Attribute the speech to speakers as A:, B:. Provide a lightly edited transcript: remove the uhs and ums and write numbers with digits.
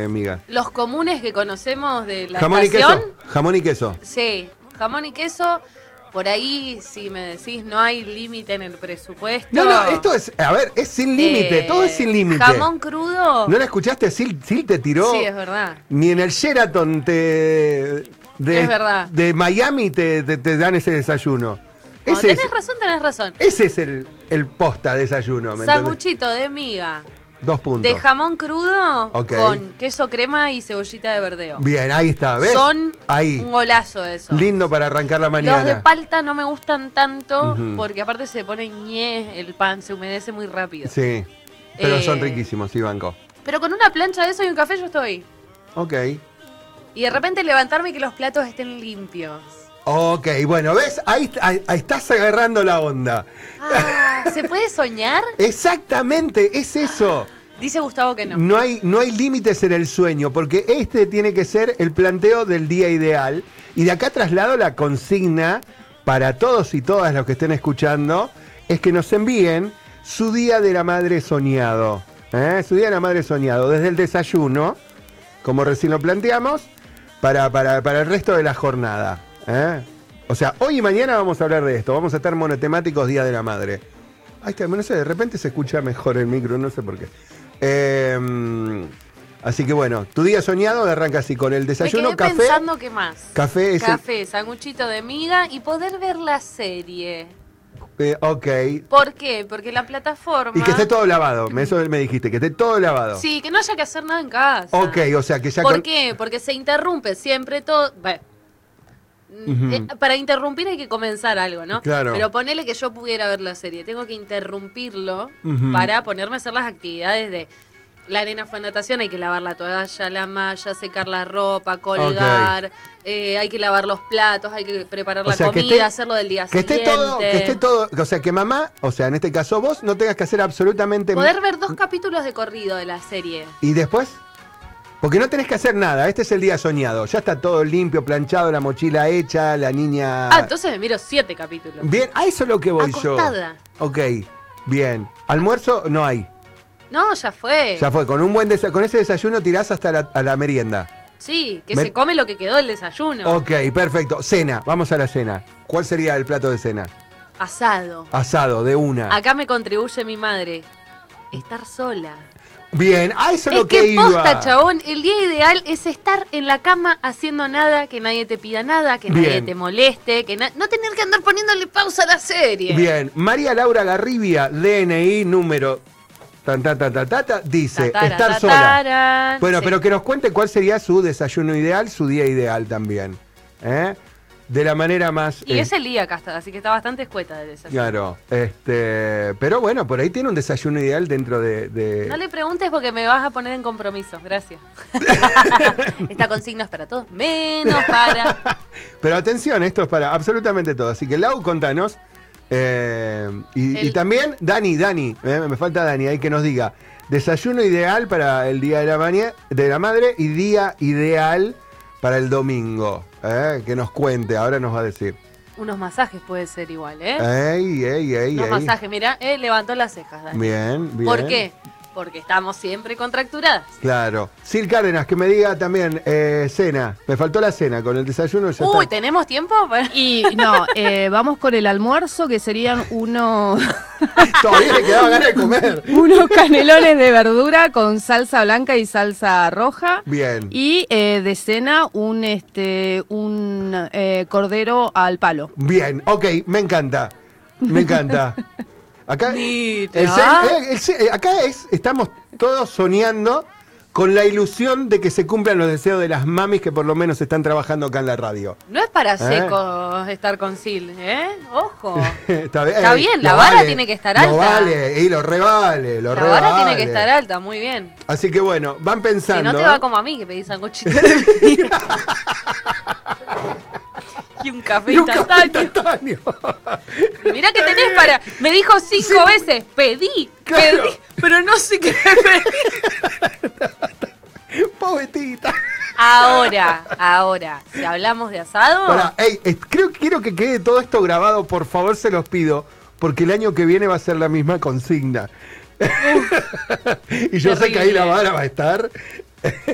A: Amiga.
B: Los comunes que conocemos de la
A: Jamón
B: estación.
A: y queso. Jamón y queso.
B: Sí, jamón y queso. Por ahí, si me decís, no hay límite en el presupuesto.
A: No, esto es, a ver, es sin límite, todo es sin límite.
B: Jamón crudo.
A: ¿No la escuchaste? Sil te tiró.
B: Sí, es verdad.
A: Ni en el Sheraton
B: Es verdad.
A: de Miami te dan ese desayuno.
B: No,
A: Ese
B: tenés razón.
A: Ese es el posta desayuno. ¿Me entendés?
B: Sanguchito de miga.
A: 2 puntos.
B: De jamón crudo
A: Ok.
B: con queso crema y cebollita de verdeo.
A: Bien, ahí está, ¿ves?
B: Son
A: ahí.
B: un golazo eso.
A: Lindo para arrancar la mañana.
B: Los de palta no me gustan tanto
A: Ujú.
B: porque aparte se pone ñe el pan, se humedece muy rápido.
A: Sí, pero son
B: Eh,
A: riquísimos, sí, banco.
B: Pero con una plancha de eso y un café yo estoy.
A: Ok.
B: Y de repente levantarme y que los platos estén limpios.
A: Ok, bueno, ¿ves? Ahí estás agarrando la onda.
B: Ah, ¿se puede soñar?
A: Exactamente, es eso.
B: Dice Gustavo que no.
A: No hay límites en el sueño, porque este tiene que ser el planteo del día ideal. Y de acá traslado la consigna para todos y todas los que estén escuchando, es que nos envíen su día de la madre soñado. Su día de la madre soñado, desde el desayuno, como recién lo planteamos, para el resto de la jornada. O sea, hoy y mañana vamos a hablar de esto, vamos a estar monotemáticos Día de la Madre. Ahí está, no sé, de repente se escucha mejor el micro, no sé por qué. Así que bueno, tu día soñado arranca así con el desayuno,
B: Me quedé
A: café.
B: pensando qué más.
A: Café es
B: Café, sanguchito de miga y poder ver la serie.
A: ok.
B: ¿Por qué? Porque la plataforma...
A: Y que esté todo lavado, eso me dijiste, que esté todo lavado.
B: Sí, que no haya que hacer nada en casa.
A: Ok, o sea que ya
B: ¿Por qué? Porque se interrumpe siempre todo... Bueno, para interrumpir hay que comenzar algo, ¿no?
A: Claro.
B: Pero ponele que yo pudiera ver la serie. Tengo que interrumpirlo
A: Ujú.
B: para ponerme a hacer las actividades de... La nena fue a natación, hay que lavar la toalla, la malla, secar la ropa, colgar, hay que lavar los platos, hay que preparar la comida, hacerlo del día siguiente.
A: Que esté todo, o sea que mamá, o sea en este caso vos, no tengas que hacer absolutamente
B: Poder ver 2 capítulos de corrido de la serie.
A: ¿Y después? Porque no tenés que hacer nada, este es el día soñado, ya está todo limpio, planchado, la mochila hecha, la niña...
B: Ah, entonces me miro 7 capítulos.
A: Bien, a eso es lo que voy
B: Acostada.
A: yo. Ok, bien. Almuerzo no hay.
B: No, ya fue.
A: Ya fue, con ese desayuno tirás hasta a la merienda.
B: Sí, que se come lo que quedó del desayuno.
A: Ok, perfecto. Cena, vamos a la cena. ¿Cuál sería el plato de cena?
B: Asado.
A: Asado, de una.
B: Acá me contribuye mi madre. Estar sola.
A: Bien, a eso es lo
B: que
A: iba.
B: posta, chabón, el día ideal es estar en la cama haciendo nada, que nadie te pida nada, que nadie te moleste, que no tener que andar poniéndole pausa a la serie.
A: Bien, María Laura Garribia, DNI número... dice, estar sola. Bueno,
B: sí.
A: pero que nos cuente cuál sería su desayuno ideal, su día ideal también. De la manera más...
B: Y es el día acá está, así que está bastante escueta de desayuno.
A: Claro, pero bueno, por ahí tiene un desayuno ideal dentro de...
B: No le preguntes porque me vas a poner en compromiso, gracias. Esta consigna es para todos, menos para...
A: Pero atención, esto es para absolutamente todo. Así que Lau, contanos. Y también Dani, me falta Dani ahí que nos diga desayuno ideal para el día de la madre y día ideal para el domingo, que nos cuente, ahora nos va a decir.
B: Unos masajes puede ser igual,
A: Unos
B: masajes, mira, levantó las cejas, Dani.
A: Bien.
B: ¿Por qué? Porque estamos siempre contracturadas.
A: Claro. Sil Cárdenas, que me diga también cena. Me faltó la cena, con el desayuno ya está.
B: ¿Tenemos tiempo?
C: Y no, vamos con el almuerzo, que serían unos
A: Todavía le quedaba ganas de comer.
C: unos canelones de verdura con salsa blanca y salsa roja.
A: Bien.
C: Y de cena un cordero al palo.
A: Bien, ok, me encanta. Acá, estamos todos soñando con la ilusión de que se cumplan los deseos de las mamis que por lo menos están trabajando acá en la radio.
B: No es para secos estar con Sil, Ojo.
A: Está
B: bien, la vara tiene que estar alta.
A: Lo vale, y lo revale,
B: La vara tiene que estar alta, muy bien.
A: Así que bueno, van pensando.
B: Si no te va como a mí, que pedís sanguchito de miga. Y un café instantáneo. Mirá que tenés para... Me dijo 5 veces, pedí, pero no sé qué pedí.
A: Pobretita.
B: Ahora, si hablamos de asado...
A: Quiero que quede todo esto grabado, por favor, se los pido, porque el año que viene va a ser la misma consigna. Y yo sé que ahí la vara va a estar...